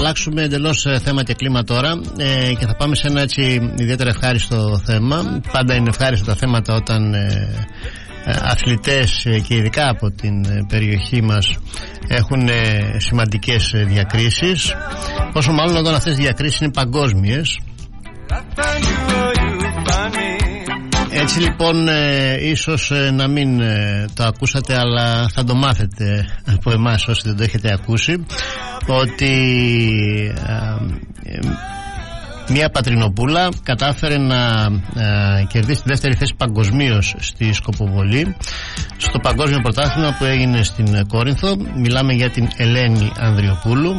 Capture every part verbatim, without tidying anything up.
αλλάξουμε εντελώς θέμα και κλίμα τώρα ε, και θα πάμε σε ένα έτσι ιδιαίτερα ευχάριστο θέμα. Πάντα είναι ευχάριστο τα θέματα όταν ε, αθλητές και ειδικά από την περιοχή μας έχουν σημαντικές διακρίσεις, πόσο μάλλον όταν αυτές οι διακρίσεις είναι παγκόσμιες. Έτσι λοιπόν ε, ίσως ε, να μην ε, το ακούσατε, αλλά θα το μάθετε από εμάς όσοι δεν το έχετε ακούσει, ότι ε, ε, μια πατρινοπούλα κατάφερε να ε, κερδίσει τη δεύτερη θέση παγκοσμίως στη σκοποβολή στο παγκόσμιο πρωτάθλημα που έγινε στην Κόρινθο. Μιλάμε για την Ελένη Ανδριοπούλου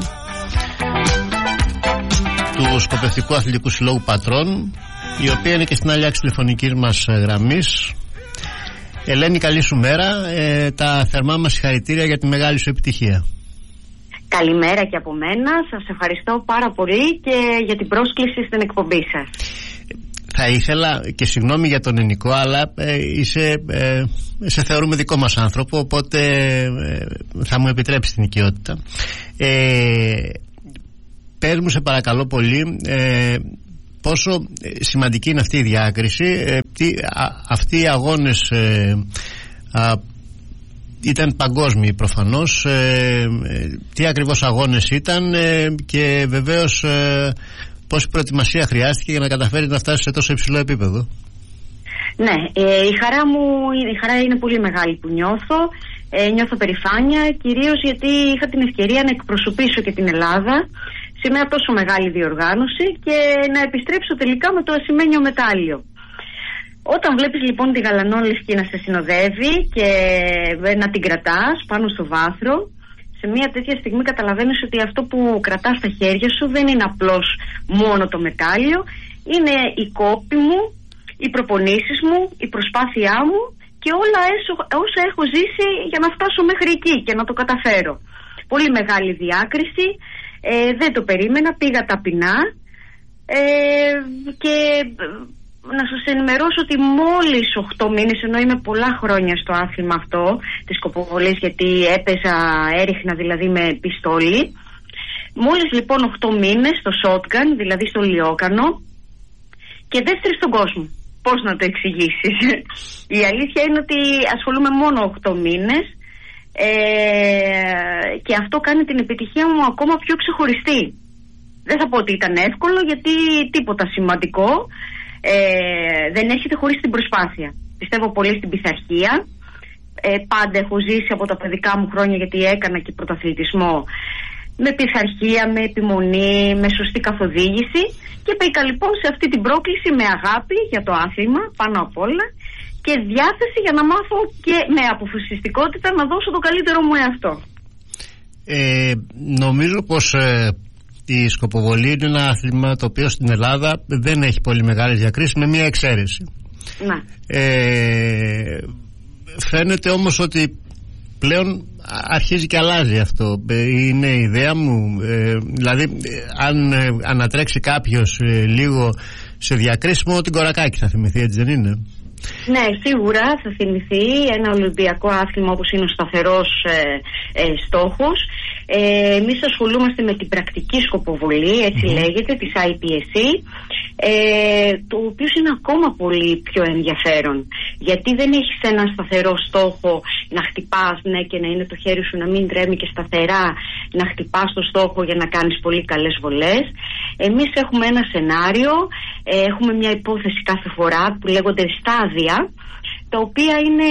του Σκοπευτικού Αθλητικού Συλλόγου Πατρών, η οποία είναι και στην άλλη άκρη τηλεφωνικής μας γραμμής. Ελένη, καλή σου μέρα. Ε, τα θερμά μας συγχαρητήρια για τη μεγάλη σου επιτυχία. Καλημέρα και από μένα. Σας ευχαριστώ πάρα πολύ και για την πρόσκληση στην εκπομπή σας. Θα ήθελα, και συγγνώμη για τον ελληνικό, αλλά ε, είσαι, ε, σε θεωρούμε δικό μας άνθρωπο, οπότε ε, θα μου επιτρέψει την οικειότητα. Ε, πες μου σε παρακαλώ πολύ, ε, πόσο σημαντική είναι αυτή η διάκριση, ε, τι, α, αυτοί οι αγώνες ε, α, ήταν παγκόσμιοι προφανώς, ε, ε, τι ακριβώς αγώνες ήταν ε, και βεβαίως ε, πόση προετοιμασία χρειάστηκε για να καταφέρει να φτάσει σε τόσο υψηλό επίπεδο. Ναι, ε, η χαρά μου η χαρά είναι πολύ μεγάλη που νιώθω. Ε, νιώθω περηφάνεια, κυρίως γιατί είχα την ευκαιρία να εκπροσωπήσω και την Ελλάδα σε μια τόσο μεγάλη διοργάνωση και να επιστρέψω τελικά με το ασημένιο μετάλλιο. Όταν βλέπεις λοιπόν τη γαλανόλευκη να σε συνοδεύει και να την κρατάς πάνω στο βάθρο, σε μια τέτοια στιγμή καταλαβαίνεις ότι αυτό που κρατάς στα χέρια σου δεν είναι απλώς μόνο το μετάλλιο, είναι η κόπη μου, οι προπονήσεις μου, η προσπάθειά μου και όλα όσα έχω ζήσει για να φτάσω μέχρι εκεί και να το καταφέρω. Πολύ μεγάλη διάκριση, ε, δεν το περίμενα, πήγα ταπεινά ε, και να σας ενημερώσω ότι μόλις οκτώ μήνες, ενώ είμαι πολλά χρόνια στο άθλημα αυτό της σκοποβολής, γιατί έπαιζα, έριχνα δηλαδή με πιστόλι, μόλις λοιπόν οκτώ μήνες στο shotgun, δηλαδή στο λιόκανο, και δεύτερη στον κόσμο. Πώς να το εξηγήσεις? Η αλήθεια είναι ότι ασχολούμαι μόνο οκτώ μήνες ε, και αυτό κάνει την επιτυχία μου ακόμα πιο ξεχωριστή. Δεν θα πω ότι ήταν εύκολο, γιατί τίποτα σημαντικό ε, δεν έρχεται χωρίς την προσπάθεια. Πιστεύω πολύ στην πειθαρχία. Ε, πάντα έχω ζήσει από τα παιδικά μου χρόνια, γιατί έκανα και πρωταθλητισμό, με πειθαρχία, με επιμονή, με σωστή καθοδήγηση, και μπήκα λοιπόν σε αυτή την πρόκληση με αγάπη για το άθλημα πάνω απ' όλα και διάθεση για να μάθω και με αποφασιστικότητα να δώσω το καλύτερο μου εαυτό. Ε, νομίζω πως ε, η σκοποβολή είναι ένα άθλημα το οποίο στην Ελλάδα δεν έχει πολύ μεγάλες διακρίσεις, με μία εξαίρεση. Να. Ε, φαίνεται όμως ότι πλέον αρχίζει και αλλάζει αυτό. Είναι η ιδέα μου. Ε, δηλαδή, αν ε, ανατρέξει κάποιος ε, λίγο σε διακρίσιμο, την Κορακάκη θα θυμηθεί, έτσι δεν είναι? Ναι, σίγουρα θα θυμηθεί ένα Ολυμπιακό άθλημα όπως είναι ο σταθερός ε, ε, στόχος. Ε, εμείς ασχολούμαστε με την πρακτική σκοποβολή, έτσι mm-hmm. λέγεται, της άι πι ες σι, ε, το οποίο είναι ακόμα πολύ πιο ενδιαφέρον, γιατί δεν έχεις ένα σταθερό στόχο να χτυπάς, ναι, και να είναι το χέρι σου να μην τρέμει και σταθερά να χτυπάς το στόχο για να κάνεις πολύ καλές βολές. Εμείς έχουμε ένα σενάριο, ε, έχουμε μια υπόθεση κάθε φορά που λέγονται στάδια, τα οποία είναι,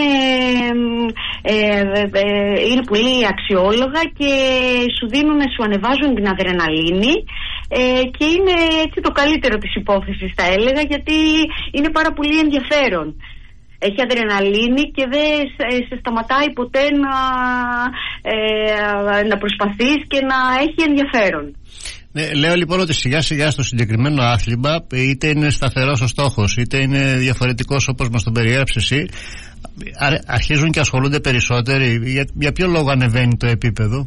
ε, ε, είναι πολύ αξιόλογα και σου δίνουν, σου ανεβάζουν την αδρεναλίνη ε, και είναι έτσι το καλύτερο της υπόθεσης, θα έλεγα, γιατί είναι πάρα πολύ ενδιαφέρον. Έχει αδρεναλίνη και δεν σε σταματάει ποτέ να, ε, να προσπαθείς και να έχει ενδιαφέρον. Ναι, λέω λοιπόν ότι σιγά σιγά στο συγκεκριμένο άθλημα, είτε είναι σταθερός ο στόχος, είτε είναι διαφορετικός όπως μας τον περιέγραψες εσύ, αρχίζουν και ασχολούνται περισσότεροι. Για, για ποιο λόγο ανεβαίνει το επίπεδο?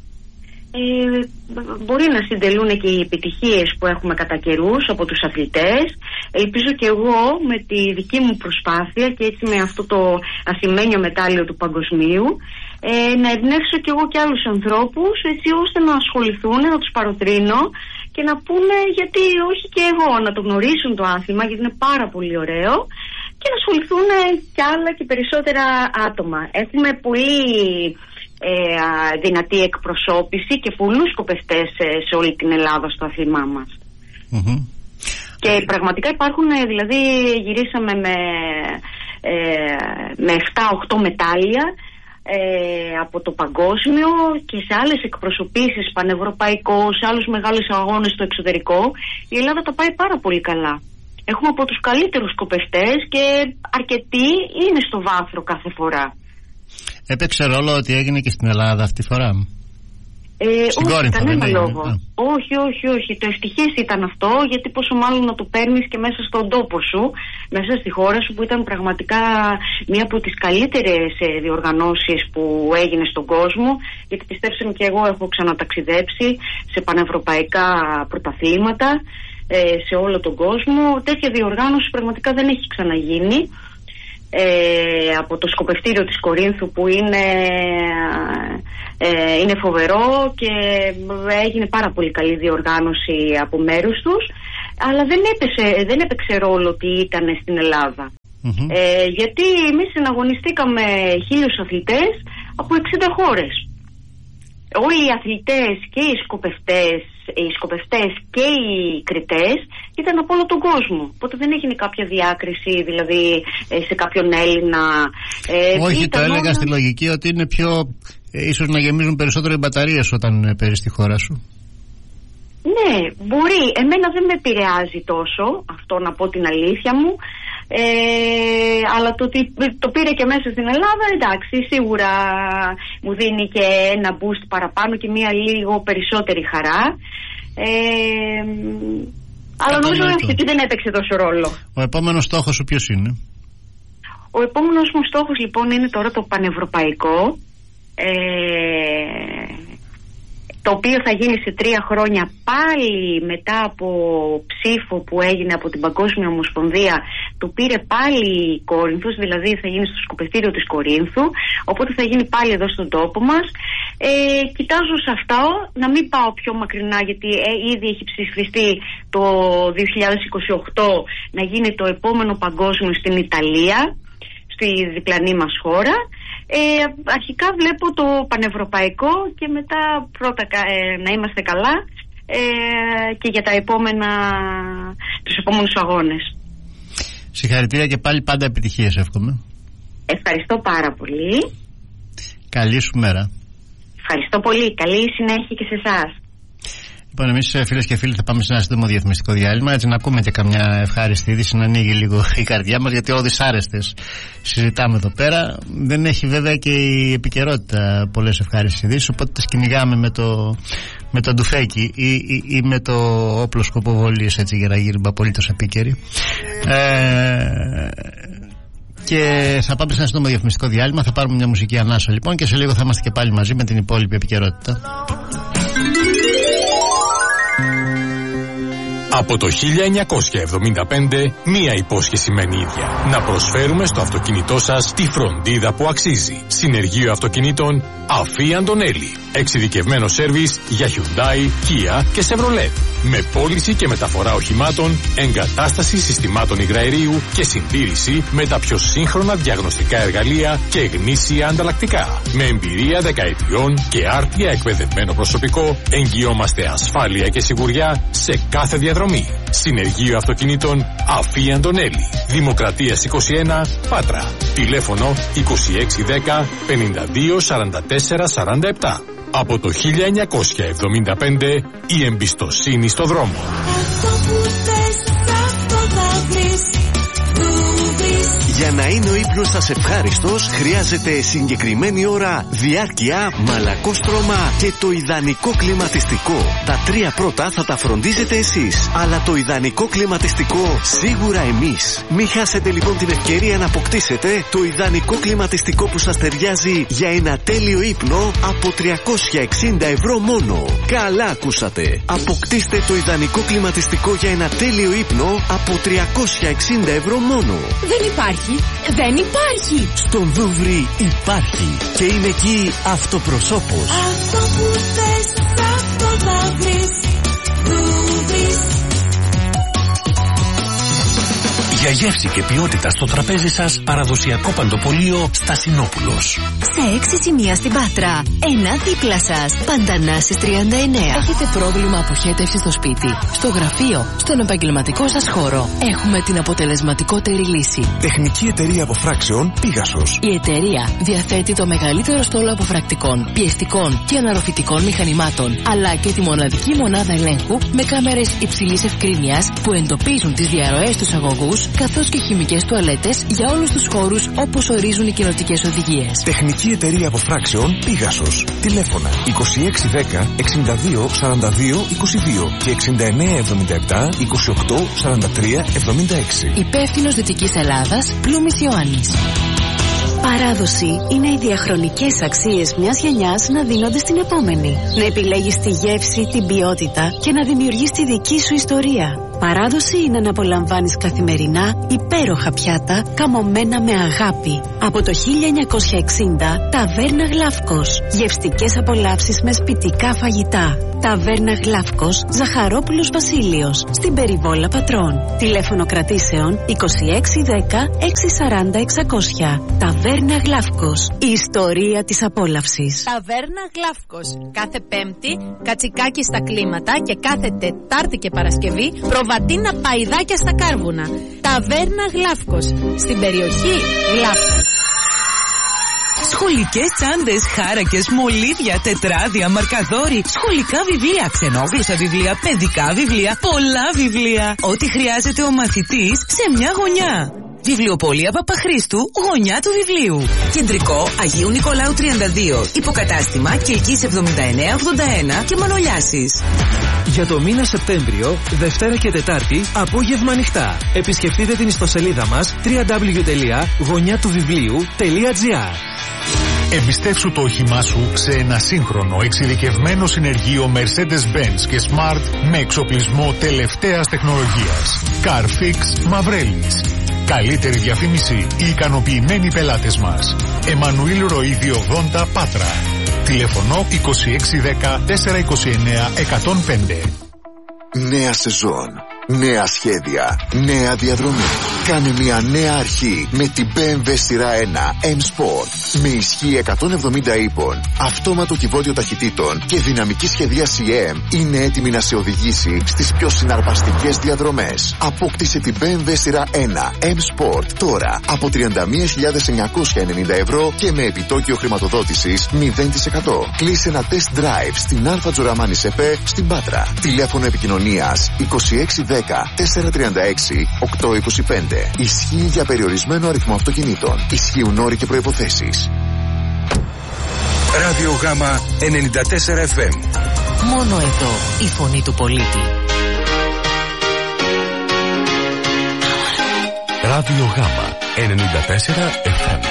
Ε, μπορεί να συντελούν και οι επιτυχίες που έχουμε κατά καιρούς από τους αθλητές. Ελπίζω και εγώ με τη δική μου προσπάθεια και έτσι με αυτό το ασημένιο μετάλλιο του παγκοσμίου ε, να εμπνεύσω κι εγώ και άλλους ανθρώπους, έτσι ώστε να ασχοληθούν, να τους παροτρύνω και να πούνε γιατί όχι και εγώ, να το γνωρίσουν το άθλημα, γιατί είναι πάρα πολύ ωραίο, και να ασχοληθούν κι άλλα και περισσότερα άτομα. Έχουμε πολύ ε, δυνατή εκπροσώπηση και πολλούς σκοπευτές σε όλη την Ελλάδα στο άθλημά μας. Mm-hmm. Και πραγματικά υπάρχουν, δηλαδή γυρίσαμε με, ε, με επτά οκτώ μετάλλια ε, από το παγκόσμιο και σε άλλες εκπροσωπήσεις πανευρωπαϊκό, σε άλλους μεγάλους αγώνες στο εξωτερικό. Η Ελλάδα τα πάει πάρα πολύ καλά. Έχουμε από τους καλύτερους σκοπευτές και αρκετοί είναι στο βάθρο κάθε φορά. Έπαιξε ρόλο ότι έγινε και στην Ελλάδα αυτή τη φορά? Ε, Στην όχι, Κόρινθο, κανένα δεν λόγο. Όχι, όχι, όχι. Το ευτυχές ήταν αυτό, γιατί πόσο μάλλον να το παίρνεις και μέσα στον τόπο σου, μέσα στη χώρα σου, που ήταν πραγματικά μία από τις καλύτερες διοργανώσεις που έγινε στον κόσμο. Γιατί πιστέψτε με, και εγώ έχω ξαναταξιδέψει σε πανευρωπαϊκά πρωταθλήματα ε, σε όλο τον κόσμο. Τέτοια διοργάνωση πραγματικά δεν έχει ξαναγίνει. Ε, από το σκοπευτήριο της Κορίνθου, που είναι, ε, είναι φοβερό και έγινε πάρα πολύ καλή διοργάνωση από μέρους τους, αλλά δεν, έπαιξε, δεν έπαιξε ρόλο ότι ήταν στην Ελλάδα. Mm-hmm. ε, γιατί εμείς συναγωνιστήκαμε χίλιους αθλητές από εξήντα χώρες. Όλοι οι αθλητές και οι σκοπευτές, οι σκοπευτές και οι κριτές ήταν από όλο τον κόσμο. Οπότε δεν έγινε κάποια διάκριση, δηλαδή σε κάποιον Έλληνα. Ε, Όχι, το έλεγα όλα... στη λογική ότι είναι πιο, ε, ίσως να γεμίζουν περισσότερο οι μπαταρίες όταν παίρνεις στη χώρα σου. Ναι, μπορεί. Εμένα δεν με επηρεάζει τόσο, αυτό να πω την αλήθεια μου. Ε, αλλά το ότι το πήρε και μέσα στην Ελλάδα, εντάξει, σίγουρα μου δίνει και ένα boost παραπάνω και μία λίγο περισσότερη χαρά. Ε, αλλά νομίζω ότι δεν έπαιξε τόσο ρόλο. Ο επόμενος στόχος σου ποιος είναι? Ο επόμενος μου στόχος λοιπόν είναι τώρα το πανευρωπαϊκό, ε, το οποίο θα γίνει σε τρία χρόνια, πάλι μετά από ψήφο που έγινε από την Παγκόσμια Ομοσπονδία. Το πήρε πάλι η Κόρινθος, δηλαδή θα γίνει στο σκοπευτήριο της Κορίνθου, οπότε θα γίνει πάλι εδώ στον τόπο μας. Ε, κοιτάζω σε αυτό να μην πάω πιο μακρινά, γιατί ε, ήδη έχει ψηφιστεί το δύο χιλιάδες είκοσι οκτώ να γίνει το επόμενο παγκόσμιο στην Ιταλία, στη διπλανή μας χώρα. Ε, αρχικά βλέπω το πανευρωπαϊκό και μετά πρώτα ε, να είμαστε καλά ε, και για τα επόμενα, τους επόμενους αγώνες. Συγχαρητήρια και πάλι, πάντα επιτυχίες εύχομαι. Ευχαριστώ πάρα πολύ. Καλή σου μέρα. Ευχαριστώ πολύ. Καλή συνέχεια και σε εσάς. Λοιπόν, εμείς φίλες και φίλοι θα πάμε σε ένα σύντομο διαφημιστικό διάλειμμα, έτσι να ακούμε και καμιά ευχάριστη είδηση, να ανοίγει λίγο η καρδιά μας, γιατί όλες δυσάρεστες συζητάμε εδώ πέρα. Δεν έχει βέβαια και η επικαιρότητα πολλές ευχάριστες ειδήσεις, οπότε τις κυνηγάμε με το, με το ντουφέκι ή, ή, ή με το όπλο σκοποβολής, έτσι, για να γίνουμε απολύτως επίκαιροι. Ε, και θα πάμε σε ένα σύντομο διαφημιστικό διάλειμμα, θα πάρουμε μια μουσική ανάσα λοιπόν και σε λίγο θα είμαστε και πάλι μαζί με την υπόλοιπη επικαιρότητα. Από το χίλια εννιακόσια εβδομήντα πέντε, μία υπόσχεση μένει ίδια. Να προσφέρουμε στο αυτοκίνητό σας τη φροντίδα που αξίζει. Συνεργείο αυτοκινήτων Αφή Αντωνέλη. Εξειδικευμένο σέρβις για Hyundai, Kia και Chevrolet. Με πώληση και μεταφορά οχημάτων, εγκατάσταση συστημάτων υγραερίου και συντήρηση με τα πιο σύγχρονα διαγνωστικά εργαλεία και γνήσια ανταλλακτικά. Με εμπειρία δεκαετιών και άρτια εκπαιδευμένο προσωπικό, εγγυόμαστε ασφάλεια και σιγουριά σε κάθε διαδρομή. Συνεργείο αυτοκινήτων Αφή Αντωνέλη. Δημοκρατίας είκοσι ένα, Πάτρα. Τηλέφωνο είκοσι έξι δέκα πενήντα δύο σαράντα τέσσερα σαράντα επτά. Από το χίλια εννιακόσια εβδομήντα πέντε, η εμπιστοσύνη στο δρόμο. Για να είναι ο ύπνος σας ευχάριστος, χρειάζεται συγκεκριμένη ώρα, διάρκεια, μαλακόστρωμα και το ιδανικό κλιματιστικό. Τα τρία πρώτα θα τα φροντίζετε εσείς, αλλά το ιδανικό κλιματιστικό σίγουρα εμείς. Μην χάσετε λοιπόν την ευκαιρία να αποκτήσετε το ιδανικό κλιματιστικό που σας ταιριάζει για ένα τέλειο ύπνο από τριακόσια εξήντα ευρώ μόνο. Καλά ακούσατε. Αποκτήστε το ιδανικό κλιματιστικό για ένα τέλειο ύπνο από τριακόσια εξήντα ευρώ μόνο. Δεν υπάρχει υπάρχει, δεν υπάρχει. Στον Δούβρι υπάρχει και είναι εκεί αυτοπροσώπος. Αυτό που θες αυτό θα βρεις. Δούβρις. Για γεύση και ποιότητα στο τραπέζι σας, παραδοσιακό παντοπολείο Στασινόπουλος. Σε έξι σημεία στην Πάτρα. Ένα δίπλα σας. Παντανάσης τριάντα εννέα. Έχετε πρόβλημα αποχέτευσης στο σπίτι, στο γραφείο, στον επαγγελματικό σας χώρο? Έχουμε την αποτελεσματικότερη λύση. Τεχνική εταιρεία αποφράξεων Πίγασος. Η εταιρεία διαθέτει το μεγαλύτερο στόλο αποφρακτικών, πιεστικών και αναρροφητικών μηχανημάτων, αλλά και τη μοναδική μονάδα ελέγχου με κάμερες υψηλής ευκρίνειας που εντοπίζουν τις διαρροές στους αγωγούς, καθώς και χημικές τουαλέτες για όλους τους χώρους όπως ορίζουν οι κοινοτικές οδηγίες. Τεχνική εταιρεία αποφράξεων Πίγασος. Τηλέφωνα είκοσι έξι δέκα εξήντα δύο σαράντα δύο είκοσι δύο και εξήντα εννέα εβδομήντα επτά είκοσι οκτώ σαράντα τρία εβδομήντα έξι. Υπεύθυνος Δυτικής Ελλάδας, Πλούμης Ιωάννης. Παράδοση είναι οι διαχρονικές αξίες μιας γενιάς να δίνονται στην επόμενη. Να επιλέγεις τη γεύση, την ποιότητα και να δημιουργείς τη δική σου ιστορία. Παράδοση είναι να απολαμβάνεις καθημερινά υπέροχα πιάτα καμωμένα με αγάπη. Από το χίλια εννιακόσια εξήντα, Ταβέρνα Γλαύκος. Γευστικές απολαύσεις με σπιτικά φαγητά. Ταβέρνα Γλαύκος, Ζαχαρόπουλος Βασίλειος, στην Περιβόλα Πατρών. Τηλέφωνο κρατήσεων είκοσι έξι δέκα έξι σαράντα εξακόσια. Ταβέρνα Γλαύκος. Η ιστορία της απόλαυσης. Ταβέρνα Γλαύκος. Κάθε Πέμπτη κατσικάκι στα κλίματα και κάθε Τετάρτη και Παρασκευή προβατίνα παϊδάκια στα κάρβουνα. Ταβέρνα Γλαύκος. Στην περιοχή Γλαύκος. Σχολικές τσάντες, χάρακες, μολύβια, τετράδια, μαρκαδόροι, σχολικά βιβλία, ξενόγλωσσα βιβλία, παιδικά βιβλία, πολλά βιβλία. Ό,τι χρειάζεται ο μαθητής σε μια γωνιά. Βιβλιοπωλεία Παπαχρήστου, γωνιά του βιβλίου. Κεντρικό Αγίου Νικολάου τριάντα δύο. Υποκατάστημα Κιλκής εβδομήντα εννέα ογδόντα ένα και Μανολιάσης. Για το μήνα Σεπτέμβριο, Δευτέρα και Τετάρτη, απόγευμα ανοιχτά. Επισκεφτείτε την ιστοσελίδα μας double-u double-u double-u τελεία γωνιά του βιβλίου τελεία τζι άρ. Εμπιστεύσου το όχημά σου σε ένα σύγχρονο εξειδικευμένο συνεργείο Mercedes-Benz και Smart με εξοπλισμό τελευταίας τεχνολογίας. Carfix Μαυρέλης. Καλύτερη διαφήμιση, οι ικανοποιημένοι πελάτες μας. Εμμανουήλ Ροΐδη ογδόντα Πάτρα. Τηλέφωνο είκοσι έξι δέκα τετρακόσια είκοσι εννέα εκατόν πέντε. Νέα σεζόν. Νέα σχέδια, νέα διαδρομή. Κάνε μια νέα αρχή με την μπι εμ ντάμπλιου σειρά ένα M-Sport. Με ισχύ εκατόν εβδομήντα ύπων, αυτόματο κυβότιο ταχυτήτων και δυναμική σχεδίαση E M είναι έτοιμη να σε οδηγήσει στις πιο συναρπαστικές διαδρομές. Απόκτησε την μπι εμ ντάμπλιου σειρά ένα M-Sport τώρα από τριάντα μία χιλιάδες εννιακόσια ενενήντα ευρώ και με επιτόκιο χρηματοδότησης μηδέν τοις εκατό. Κλείσε ένα test drive στην Αλφα Τζοραμάνη ΣΕΠΕ στην Πάτρα. Τηλέφωνο επικοινωνίας είκοσι έξι δέκα τετρακόσια τριάντα έξι οκτακόσια είκοσι πέντε. Ισχύει για περιορισμένο αριθμό αυτοκινήτων. Ισχύουν όροι και προϋποθέσεις. Ράδιο Γάμα ενενήντα τέσσερα εφ εμ. Μόνο εδώ η φωνή του πολίτη. Ράδιο Γάμα ενενήντα τέσσερα εφ εμ.